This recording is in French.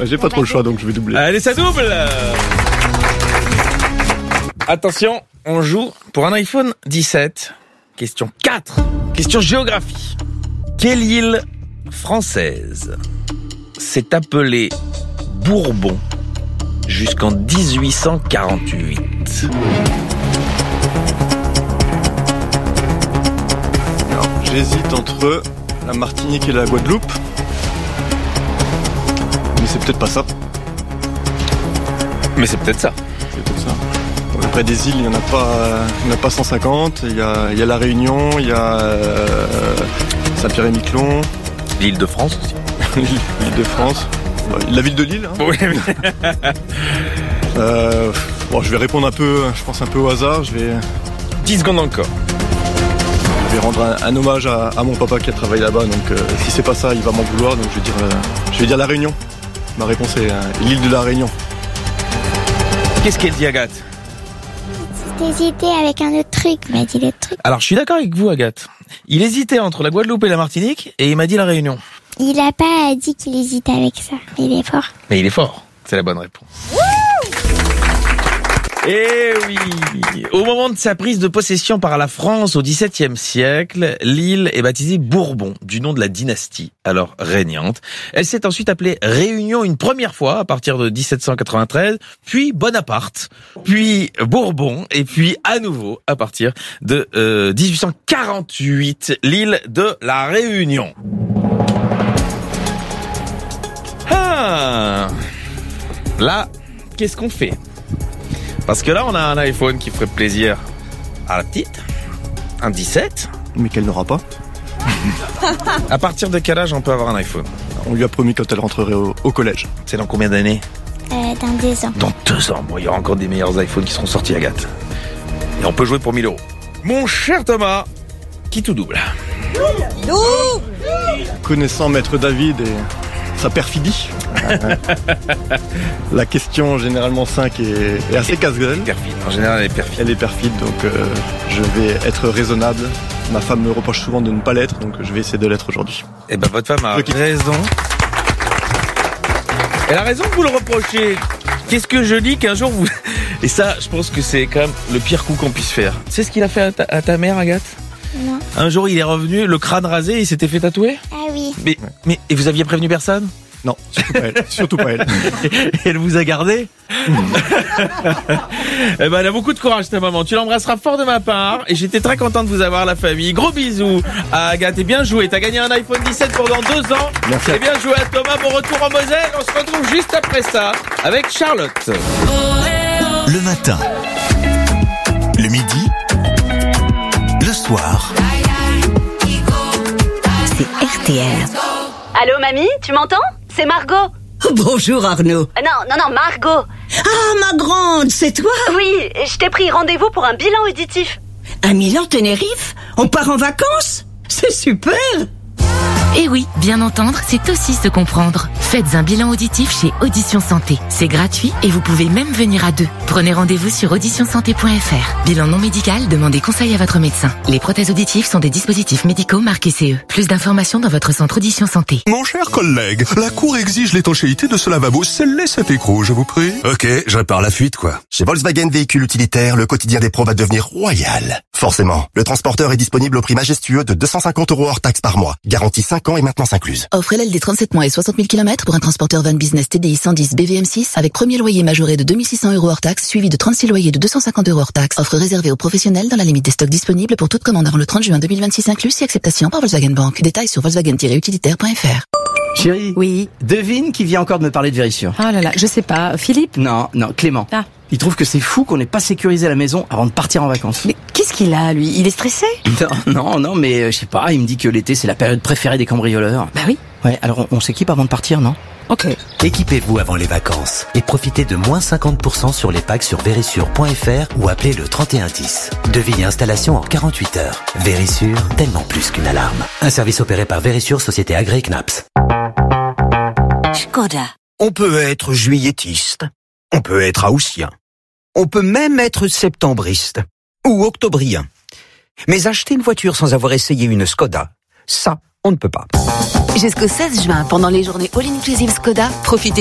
J'ai pas trop le choix, donc je vais doubler. Allez, ça double. Attention, on joue pour un iPhone 17. Question 4. Question géographie. Quelle île française s'est appelée Bourbon jusqu'en 1848? Alors, j'hésite entre la Martinique et la Guadeloupe. Mais c'est peut-être pas ça. Mais c'est peut-être ça. C'est peut-être ça. Bon, après des îles, il n'y en a pas 150. Il y a la Réunion, il y a Saint-Pierre-et-Miquelon. L'île de France aussi. L'île de France. La ville de Lille. Hein. Oui, mais... Bon, je vais répondre un peu au hasard. 10 secondes encore. Je vais rendre un hommage à mon papa qui a travaillé là-bas. Donc si c'est pas ça, il va m'en vouloir. Donc je vais dire la Réunion. Ma réponse est l'île de la Réunion. Qu'est-ce qu'elle dit, Agathe? J'ai hésité avec un autre truc, il m'a dit l'autre truc. Alors, je suis d'accord avec vous, Agathe. Il hésitait entre la Guadeloupe et la Martinique, et il m'a dit la Réunion. Il a pas dit qu'il hésitait avec ça, mais il est fort. Mais il est fort. C'est la bonne réponse. Eh oui! Au moment de sa prise de possession par la France au XVIIe siècle, l'île est baptisée Bourbon, du nom de la dynastie alors régnante. Elle s'est ensuite appelée Réunion une première fois à partir de 1793, puis Bonaparte, puis Bourbon, et puis à nouveau à partir de 1848, l'île de la Réunion. Ah! Là, qu'est-ce qu'on fait? Parce que là, on a un iPhone qui ferait plaisir à la petite, un 17. Mais qu'elle n'aura pas. À partir de quel âge on peut avoir un iPhone? On lui a promis quand elle rentrerait au collège. C'est dans combien d'années? Dans 2 ans. Dans 2 ans. Bon, il y aura encore des meilleurs iPhones qui seront sortis, Agathe. Et on peut jouer pour 1 000 €. Mon cher Thomas, qui tout double? Connaissant Maître David et sa perfidie. La question généralement 5 est assez casse-gueule. Perfide. En général, elle est perfide. Elle est perfide, donc je vais être raisonnable. Ma femme me reproche souvent de ne pas l'être, donc je vais essayer de l'être aujourd'hui. Eh ben, votre femme a raison. Elle a raison de vous le reprocher. Qu'est-ce que je dis qu'un jour vous... Et ça, je pense que c'est quand même le pire coup qu'on puisse faire. Tu sais ce qu'il a fait à ta mère, Agathe? Non. Un jour, il est revenu, le crâne rasé, il s'était fait tatouer? Ah oui. Mais et vous aviez prévenu personne? Non, surtout pas elle. Surtout pas elle. Elle vous a gardé? Eh ben, elle a beaucoup de courage, ta maman. Tu l'embrasseras fort de ma part. Et j'étais très content de vous avoir, la famille. Gros bisous à Agathe. Et bien joué. T'as gagné un iPhone 17 pendant 2 ans. Merci. Et bien joué à Thomas. Bon retour en Moselle. On se retrouve juste après ça avec Charlotte. Le matin, le midi, le soir. C'est RTL. Allô, mamie, tu m'entends? C'est Margot. Bonjour Arnaud. Non, Margot. Ah, ma grande, c'est toi? Oui, je t'ai pris rendez-vous pour un bilan auditif. À Milan-Tenerife? On part en vacances? C'est super! Et oui, bien entendre, c'est aussi se comprendre. Faites un bilan auditif chez Audition Santé. C'est gratuit et vous pouvez même venir à 2. Prenez rendez-vous sur auditionsanté.fr. Bilan non médical, demandez conseil à votre médecin. Les prothèses auditives sont des dispositifs médicaux marqués CE. Plus d'informations dans votre centre Audition Santé. Mon cher collègue, la cour exige l'étanchéité de ce lavabo. Scellez cet écrou, je vous prie. Ok, je répare la fuite, quoi. Chez Volkswagen Véhicules Utilitaires, le quotidien des pros va devenir royal. Forcément, le transporteur est disponible au prix majestueux de 250 € hors taxe par mois. Garantie 5 ans et maintenance incluse. Offrez l'aile des 37 mois et 60 000 km pour un transporteur van business TDI 110 BVM6 avec premier loyer majoré de 2 600 € hors taxe suivi de 36 loyers de 250 € hors taxe. Offre réservée aux professionnels dans la limite des stocks disponibles pour toute commande avant le 30 juin 2026 inclus si acceptation par Volkswagen Bank. Détails sur volkswagen-utilitaire.fr. Chérie, Oui. devine qui vient encore de me parler de Vérissure. Ah là là, je sais pas. Philippe? Non, Clément. Ah. Il trouve que c'est fou qu'on n'ait pas sécurisé la maison avant de partir en vacances. Mais qu'est-ce qu'il a, lui? Il est stressé? Non, mais je sais pas, il me dit que l'été c'est la période préférée des cambrioleurs. Bah oui. Ouais, alors on s'équipe avant de partir, non? Ok. Équipez-vous avant les vacances et profitez de moins 50% sur les packs sur Verisure.fr ou appelez le 3110. Devis et installation en 48 heures. Verisure, tellement plus qu'une alarme. Un service opéré par Verisure, société agréée Knaps. Skoda. On peut être juilletiste, on peut être haussien, on peut même être septembriste ou octobrien. Mais acheter une voiture sans avoir essayé une Skoda, ça, on ne peut pas. Jusqu'au 16 juin, pendant les journées All Inclusive Skoda, profitez